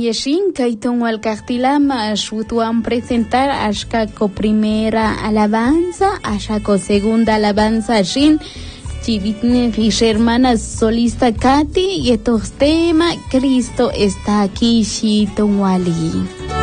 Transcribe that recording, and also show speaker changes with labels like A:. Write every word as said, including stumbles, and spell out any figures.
A: Yeshin, Kaiton Walcartilama, Shutuan presentar Ashkako primera alabanza, Ashako segunda alabanza, Shin, Chivitne hermana solista Katy, y estos temas, Cristo está aquí, Shiton Wali.